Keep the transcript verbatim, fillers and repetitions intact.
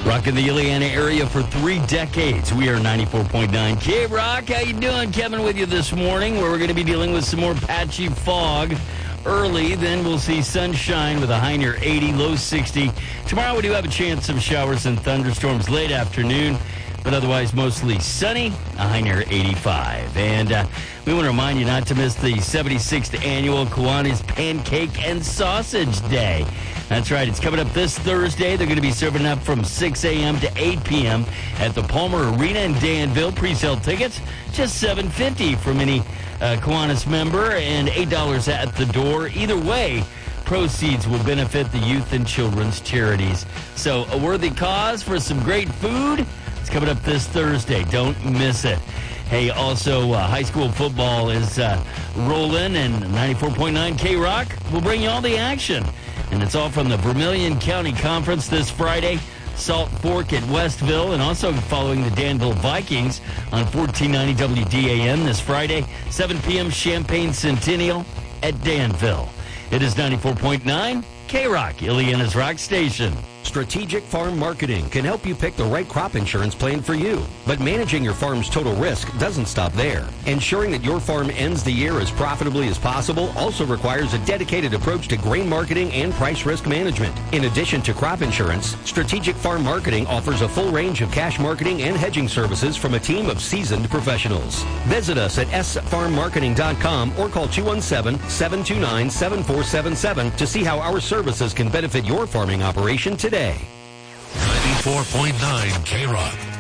Rocking the Illiana area for three decades. We are ninety-four point nine K-Rock. How you doing? Kevin with you this morning, where we're going to be dealing with some more patchy fog early. Then we'll see sunshine with a high near eighty, low sixty. Tomorrow we do have a chance of showers and thunderstorms late afternoon, but otherwise mostly sunny, a high near eighty-five. And uh, we want to remind you not to miss the seventy-sixth annual Kiwanis Pancake and Sausage Day. That's right. It's coming up this Thursday. They're going to be serving up from six a.m. to eight p.m. at the Palmer Arena in Danville. Pre-sale tickets, just seven dollars and fifty cents from any uh, Kiwanis member and eight dollars at the door. Either way, proceeds will benefit the youth and children's charities. So a worthy cause for some great food. It's coming up this Thursday. Don't miss it. Hey, also, uh, high school football is uh, rolling, and ninety-four point nine K-Rock will bring you all the action. And it's all from the Vermilion County Conference this Friday, Salt Fork at Westville, and also following the Danville Vikings on fourteen ninety W D A M this Friday, seven p.m. Champaign Centennial at Danville. It is ninety-four point nine K-Rock, Illiana's rock station. Strategic Farm Marketing can help you pick the right crop insurance plan for you. But managing your farm's total risk doesn't stop there. Ensuring that your farm ends the year as profitably as possible also requires a dedicated approach to grain marketing and price risk management. In addition to crop insurance, Strategic Farm Marketing offers a full range of cash marketing and hedging services from a team of seasoned professionals. Visit us at s farm marketing dot com or call two one seven, seven two nine, seven four seven seven to see how our services can benefit your farming operation today. ninety-four point nine K-Rock.